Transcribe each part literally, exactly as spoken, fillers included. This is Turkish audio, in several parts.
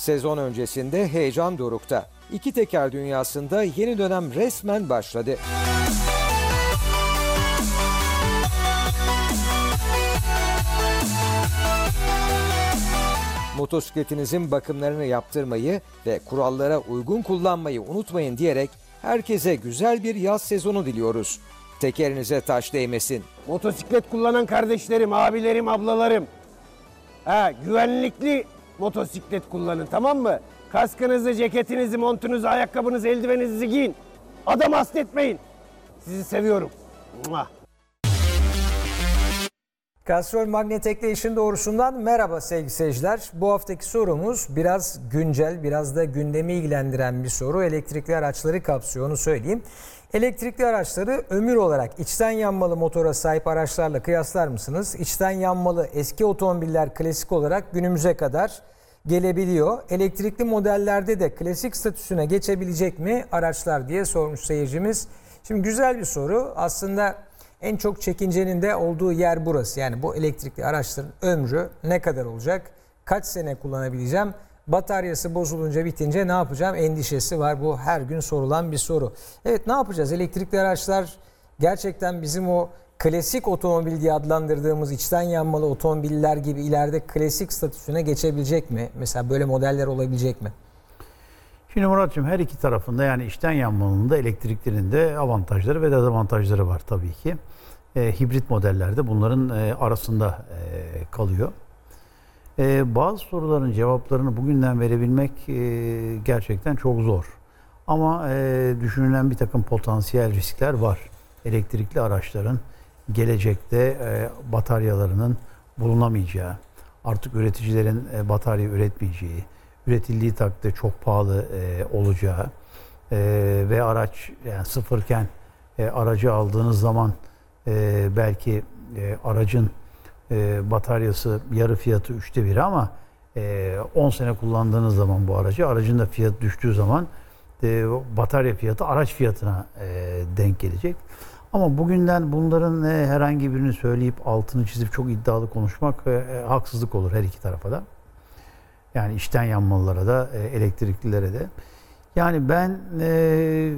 Sezon öncesinde heyecan dorukta. İki teker dünyasında yeni dönem resmen başladı. Motosikletinizin bakımlarını yaptırmayı ve kurallara uygun kullanmayı unutmayın diyerek herkese güzel bir yaz sezonu diliyoruz. Tekerinize taş değmesin. Motosiklet kullanan kardeşlerim, abilerim, ablalarım. Ha, güvenlikli motosiklet kullanın, tamam mı? Kaskınızı, ceketinizi, montunuzu, ayakkabınızı, eldiveninizi giyin. Adam hasta etmeyin. Sizi seviyorum. Mua. Castrol Magnetekleş'in doğrusundan merhaba sevgili seyirciler. Bu haftaki sorumuz biraz güncel, biraz da gündemi ilgilendiren bir soru. Elektrikli araçları kapsıyor, onu söyleyeyim. Elektrikli araçları ömür olarak içten yanmalı motora sahip araçlarla kıyaslar mısınız? İçten yanmalı eski otomobiller klasik olarak günümüze kadar gelebiliyor. Elektrikli modellerde de klasik statüsüne geçebilecek mi araçlar diye sormuş seyircimiz. Şimdi güzel bir soru. Aslında en çok çekincenin de olduğu yer burası. Yani bu elektrikli araçların ömrü ne kadar olacak? Kaç sene kullanabileceğim? Bataryası bozulunca, bitince ne yapacağım endişesi var. Bu her gün sorulan bir soru. Evet, ne yapacağız? Elektrikli araçlar gerçekten bizim o klasik otomobil diye adlandırdığımız içten yanmalı otomobiller gibi ileride klasik statüsüne geçebilecek mi? Mesela böyle modeller olabilecek mi? Şimdi Muratcığım, her iki tarafında, yani içten yanmalının da elektriklerin de avantajları ve dezavantajları var tabii ki. E, hibrit modellerde bunların e, arasında e, kalıyor. E, bazı soruların cevaplarını bugünden verebilmek e, gerçekten çok zor. Ama e, düşünülen bir takım potansiyel riskler var. Elektrikli araçların gelecekte e, bataryalarının bulunamayacağı, artık üreticilerin e, batarya üretmeyeceği, üretildiği takdirde çok pahalı e, olacağı e, ve araç, yani sıfırken e, aracı aldığınız zaman e, belki e, aracın e, bataryası yarı fiyatı üçte biri ama e, on sene kullandığınız zaman bu aracı, aracın da fiyatı düştüğü zaman e, batarya fiyatı araç fiyatına e, denk gelecek. Ama bugünden bunların e, herhangi birini söyleyip altını çizip çok iddialı konuşmak e, haksızlık olur her iki tarafa da. Yani içten yanmalılara da, e, elektriklilere de. Yani ben e,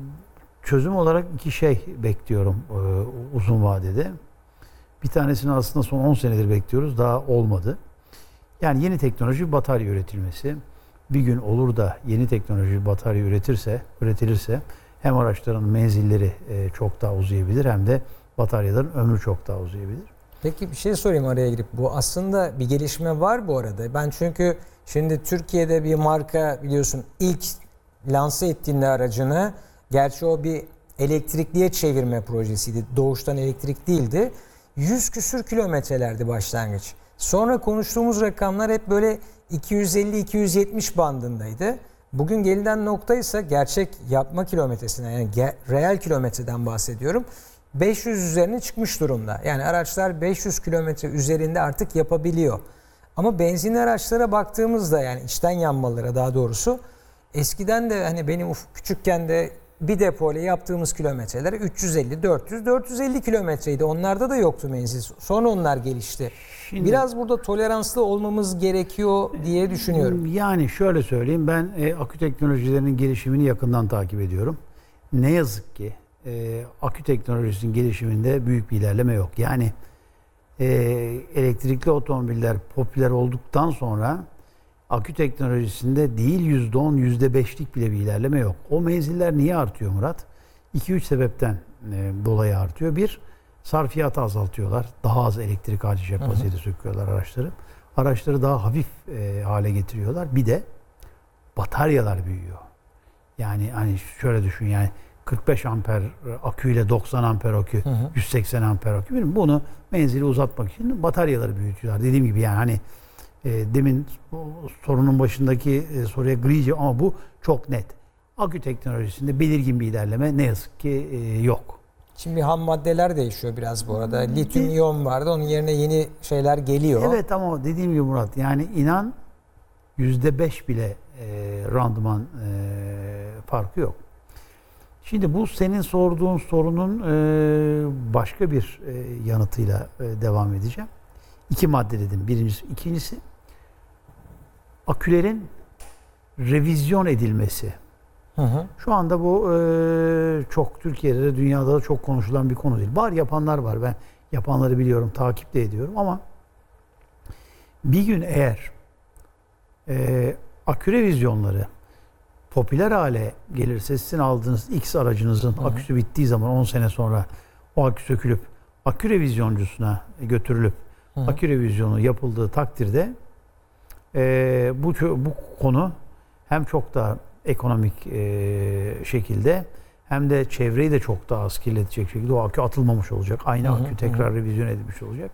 çözüm olarak iki şey bekliyorum e, uzun vadede. Bir tanesini aslında son on senedir bekliyoruz, daha olmadı. Yani yeni teknoloji batarya üretilmesi. Bir gün olur da yeni teknoloji batarya üretirse, üretilirse hem araçların menzilleri e, çok daha uzayabilir, hem de bataryaların ömrü çok daha uzayabilir. Peki bir şey sorayım araya girip. Bu aslında bir gelişme var bu arada. Ben çünkü şimdi Türkiye'de bir marka, biliyorsun, ilk lanse ettiğinde aracını, gerçi o bir elektrikliye çevirme projesiydi. Doğuştan elektrik değildi. yüz küsür kilometrelerdi başlangıç. Sonra konuştuğumuz rakamlar hep böyle iki yüz elli iki yüz yetmiş bandındaydı. Bugün gelinen nokta ise gerçek yapma kilometresinden, yani reel kilometreden bahsediyorum. beş yüz üzerine çıkmış durumda. Yani araçlar beş yüz kilometre üzerinde artık yapabiliyor. Ama benzinli araçlara baktığımızda, yani içten yanmalılara daha doğrusu, eskiden de hani benim küçükken de bir depoyla yaptığımız kilometreler üç yüz elli dört yüz dört yüz elli kilometreydi. Onlarda da yoktu menzil. Sonra onlar gelişti. Şimdi, biraz burada toleranslı olmamız gerekiyor diye düşünüyorum. Yani şöyle söyleyeyim, ben e, akü teknolojilerinin gelişimini yakından takip ediyorum. Ne yazık ki e, akü teknolojisinin gelişiminde büyük bir ilerleme yok. Yani e, elektrikli otomobiller popüler olduktan sonra akü teknolojisinde değil yüzde on, yüzde beşlik bile bir ilerleme yok. O menziller niye artıyor Murat? iki üç sebepten e, dolayı artıyor. Bir, sarfiyatı azaltıyorlar. Daha az elektrik harcayacak vaziyete söküyorlar araçları. Araçları daha hafif e, hale getiriyorlar. Bir de bataryalar büyüyor. Yani hani şöyle düşün, yani kırk beş amper aküyle doksan amper akü, hı hı. yüz seksen amper akü. Bunu menzili uzatmak için bataryaları büyütüyorlar. Dediğim gibi, yani hani e, demin sorunun başındaki e, soruya grice, ama bu çok net. Akü teknolojisinde belirgin bir ilerleme ne yazık ki e, yok. Şimdi ham maddeler değişiyor biraz bu arada. Lityum iyon vardı. Onun yerine yeni şeyler geliyor. Evet, ama dediğim gibi Murat, yani inan yüzde beş bile e, randıman e, farkı yok. Şimdi bu senin sorduğun sorunun e, başka bir e, yanıtıyla e, devam edeceğim. İki madde dedim. Birincisi. İkincisi, akülerin revizyon edilmesi. Hı hı. Şu anda bu e, çok Türkiye'de de dünyada da çok konuşulan bir konu değil. Var, yapanlar var. Ben yapanları biliyorum, takip de ediyorum ama bir gün eğer e, akü revizyonları popüler hale gelirse, sizin aldığınız X aracınızın Hı hı. aküsü bittiği zaman on sene sonra o akü sökülüp akü revizyoncusuna götürülüp Hı hı. akü revizyonu yapıldığı takdirde e, bu bu konu hem çok daha ekonomik e, şekilde hem de çevreyi de çok daha az kirletecek şekilde o akü atılmamış olacak. Aynı Hı hı, akü tekrar hı. revizyon edilmiş olacak.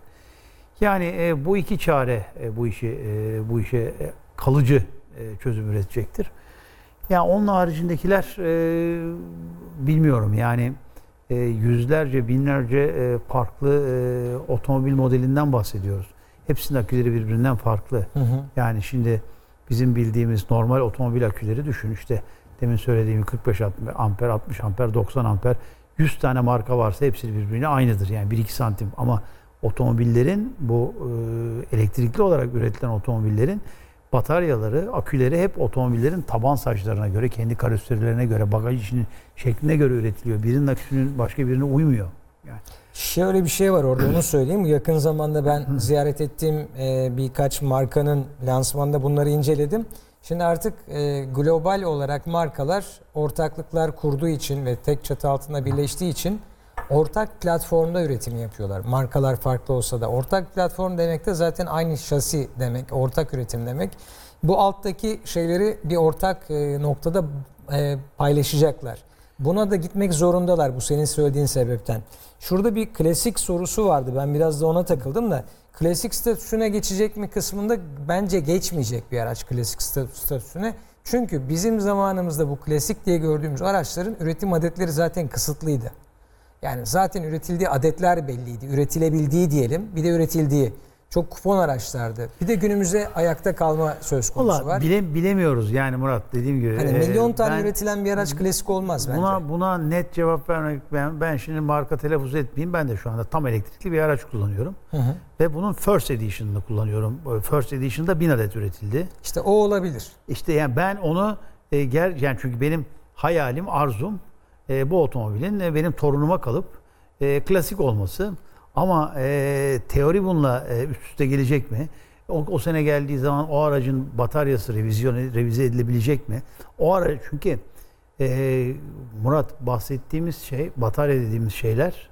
Yani e, bu iki çare e, bu işi e, bu işe e, kalıcı e, çözüm üretecektir. Ya onun haricindekiler e, bilmiyorum yani e, yüzlerce binlerce e, farklı e, otomobil modelinden bahsediyoruz. Hepsinin aküleri birbirinden farklı. Hı hı. Yani şimdi bizim bildiğimiz normal otomobil aküleri düşün işte demin söylediğim kırk beş amper, altmış amper, doksan amper yüz tane marka varsa hepsi birbirine aynıdır. Yani bir iki santim ama otomobillerin bu e, elektrikli olarak üretilen otomobillerin bataryaları, aküleri hep otomobillerin taban saçlarına göre, kendi karoserilerine göre, bagaj içinin şekline göre üretiliyor. Birinin aküsünün başka birine uymuyor. Yani. Şöyle bir şey var orada, onu söyleyeyim. Yakın zamanda ben ziyaret ettiğim e, birkaç markanın lansmanında bunları inceledim. Şimdi artık e, global olarak markalar ortaklıklar kurduğu için ve tek çatı altında birleştiği için ortak platformda üretim yapıyorlar. Markalar farklı olsa da ortak platform demek de zaten aynı şasi demek, ortak üretim demek. Bu alttaki şeyleri bir ortak e, noktada e, paylaşacaklar. Buna da gitmek zorundalar bu senin söylediğin sebepten. Şurada bir klasik sorusu vardı. Ben biraz da ona takıldım da. Klasik statüsüne geçecek mi kısmında bence geçmeyecek bir araç klasik statüsüne. Çünkü bizim zamanımızda bu klasik diye gördüğümüz araçların üretim adetleri zaten kısıtlıydı. Yani zaten üretildiği adetler belliydi. Üretilebildiği diyelim. Bir de üretildiği. Çok kupon araçlardı. Bir de günümüze ayakta kalma söz konusu Vallahi var. Bile, bilemiyoruz yani Murat, dediğim gibi. Hani milyon e, tane ben, üretilen bir araç klasik olmaz bence. Buna buna net cevap vermek, ben ben şimdi marka telaffuz etmeyeyim. Ben de şu anda tam elektrikli bir araç kullanıyorum. Hı hı. Ve bunun First Edition'ını kullanıyorum. First Edition'da bin adet üretildi. İşte o olabilir. İşte yani ben onu e, gel yani çünkü benim hayalim, arzum e, bu otomobilin e, benim torunuma kalıp e, klasik olması. Ama e, teori bununla e, üst üste gelecek mi? O, o sene geldiği zaman o aracın bataryası revizyon revize edilebilecek mi? O araç çünkü e, Murat, bahsettiğimiz şey, batarya dediğimiz şeyler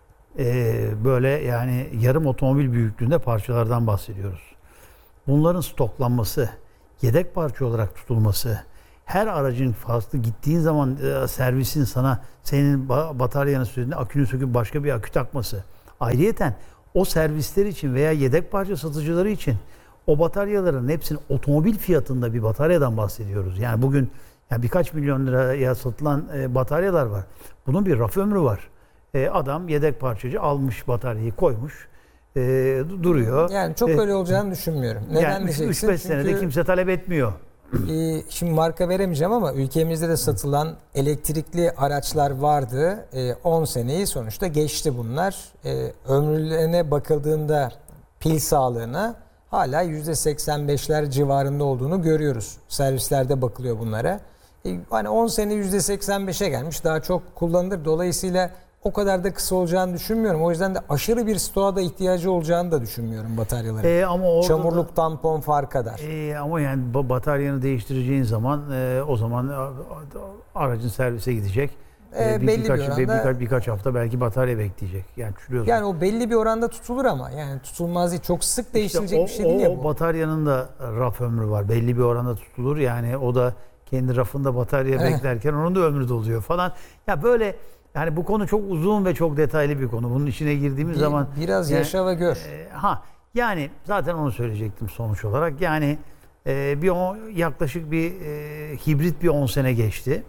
e, böyle yani yarım otomobil büyüklüğünde parçalardan bahsediyoruz. Bunların stoklanması, yedek parça olarak tutulması, her aracın farklı gittiğin zaman e, servisin sana senin bataryanın üstüne akünü söküp başka bir akü takması. Ayrıyeten o servisler için veya yedek parça satıcıları için o bataryaların hepsinin otomobil fiyatında bir bataryadan bahsediyoruz. Yani bugün yani birkaç milyon liraya satılan e, bataryalar var. Bunun bir raf ömrü var. E, adam yedek parçacı almış bataryayı koymuş e, duruyor. Yani çok e, öyle olacağını düşünmüyorum. Neden yani diyeceksin? üç beş senede Çünkü kimse talep etmiyor. e, şimdi marka veremeyeceğim ama ülkemizde de satılan elektrikli araçlar vardı. E, on seneyi sonuçta geçti bunlar. E, ömürlerine bakıldığında pil sağlığına hala yüzde seksen beşler civarında olduğunu görüyoruz. Servislerde bakılıyor bunlara. E, hani on sene yüzde seksen beşe gelmiş, daha çok kullanılır. Dolayısıyla o kadar da kısa olacağını düşünmüyorum. O yüzden de aşırı bir stoğa da ihtiyacı olacağını da düşünmüyorum bataryaların. E, ama orada Çamurluk, da, tampon fark kadar. e, ama yani bataryanı değiştireceğin zaman e, o zaman aracın servise gidecek. E, E, bir, belli birkaç, bir oranda, birkaç, birkaç hafta belki batarya bekleyecek. Yani çürüyorsun. yani o belli bir oranda tutulur ama yani tutulmaz değil. Çok sık değiştirilecek İşte bir o, şey değil ya o, bu. o bataryanın da raf ömrü var. Belli bir oranda tutulur. Yani o da kendi rafında batarya Evet. beklerken onun da ömrü doluyor falan. Ya böyle yani bu konu çok uzun ve çok detaylı bir konu. Bunun içine girdiğimiz Bir- zaman biraz yani, yaşa ve gör. e, ha yani zaten onu söyleyecektim sonuç olarak. Yani e, bir o, yaklaşık bir e, hibrit bir on sene geçti.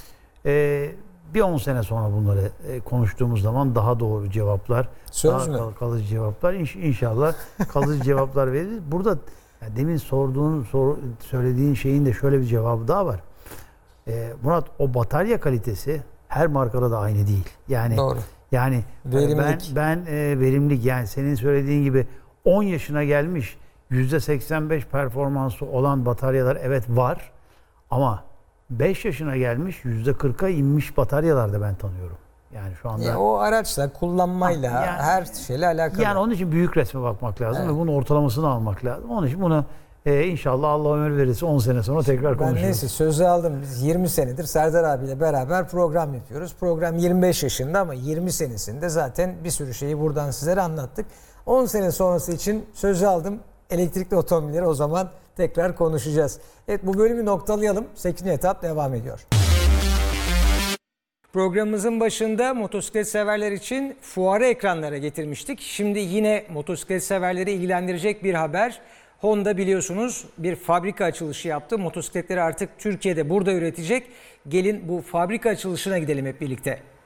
E, bir on sene sonra bunları e, konuştuğumuz zaman daha doğru cevaplar, Söz daha mü? kal- kalıcı cevaplar İnş- inşallah kalıcı cevaplar veririz. Burada yani demin sorduğun, sor, söylediğin şeyin de şöyle bir cevabı daha var. E, Murat, o batarya kalitesi her markada da aynı değil. Yani Doğru. yani Verimlilik. ben ben e, verimlilik yani senin söylediğin gibi on yaşına gelmiş yüzde seksen beş performansı olan bataryalar evet var. Ama beş yaşına gelmiş yüzde kırka inmiş bataryalar da ben tanıyorum. Yani şu anda... Ya o araçla, kullanmayla, Yani- her şeyle alakalı. Yani onun için büyük resme bakmak lazım Evet. ve bunun ortalamasını almak lazım. Onun için bunu e, inşallah Allah ömür verirse on sene sonra tekrar Ben konuşuruz. neyse sözü aldım. Biz yirmi senedir Serdar abiyle beraber program yapıyoruz. Program yirmi beş yaşında ama yirmi senesinde zaten bir sürü şeyi buradan sizlere anlattık. on sene sonrası için sözü aldım. Elektrikli otomobilleri o zaman tekrar konuşacağız. Evet, bu bölümü noktalayalım. sekizinci etap devam ediyor. Programımızın başında motosiklet severler için fuarı ekranlara getirmiştik. Şimdi yine motosiklet severleri ilgilendirecek bir haber. Honda biliyorsunuz bir fabrika açılışı yaptı. Motosikletleri artık Türkiye'de burada üretecek. Gelin bu fabrika açılışına gidelim hep birlikte.